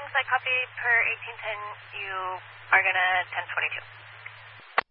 I copy per 1810, you are going to 1022.